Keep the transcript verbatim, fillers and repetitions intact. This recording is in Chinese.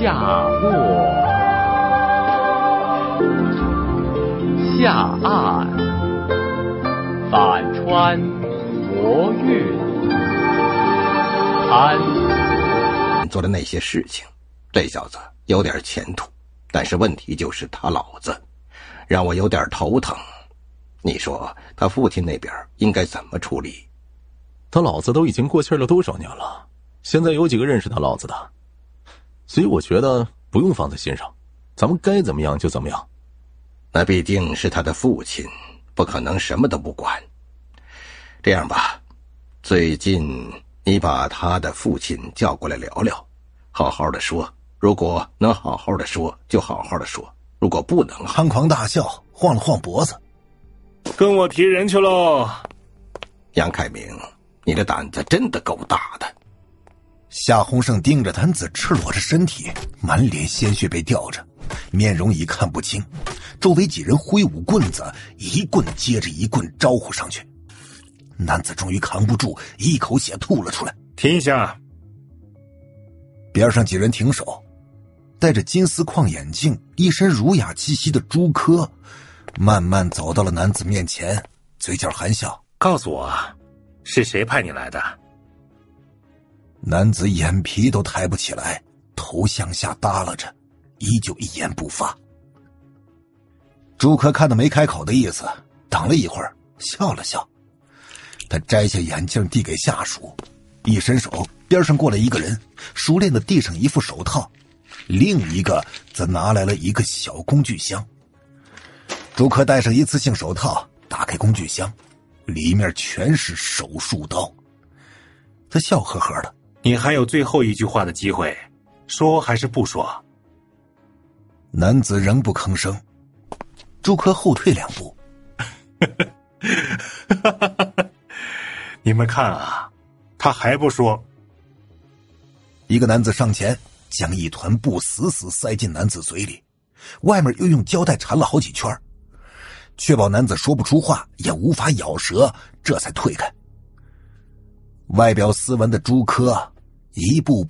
下卧，下岸，反穿魔韵，安做的那些事情，这小子有点前途，但是问题就是他老子让我有点头疼。你说他父亲那边应该怎么处理？ 他老子都已经过气了多少年了，现在有几个认识他老子的？所以我觉得不用放在心上，咱们该怎么样就怎么样。 那毕竟是他的父亲，不可能什么都不管。这样吧，最近你把他的父亲叫过来聊聊，好好的说，如果能好好的说就好好的说，如果不能…… 憨狂大笑，晃了晃脖子， 跟我提人去喽。 杨凯明，你的胆子真的够大的。 夏洪胜盯着男子赤裸着身体，满脸鲜血被吊着，面容已看不清。周围几人挥舞棍子，一棍接着一棍招呼上去。男子终于扛不住，一口血吐了出来。 停下！ 边上几人停手，戴着金丝框眼镜、一身儒雅气息的朱科慢慢走到了男子面前，嘴角含笑：“ 告诉我，是谁派你来的？” 男子眼皮都抬不起来，头向下耷拉着，依旧一言不发。朱科看他没开口的意思，等了一会儿，笑了笑。他摘下眼镜递给下属，一伸手，边上过来一个人，熟练地递上一副手套，另一个则拿来了一个小工具箱。朱科戴上一次性手套，打开工具箱，里面全是手术刀。他笑呵呵的：“ 你还有最后一句话的机会，说还是不说？” 男子仍不吭声。朱科后退两步。 你们看啊，他还不说。 一个男子上前，将一团布死死塞进男子嘴里，外面又用胶带缠了好几圈，确保男子说不出话，也无法咬舌，这才退开。外表斯文的朱科一步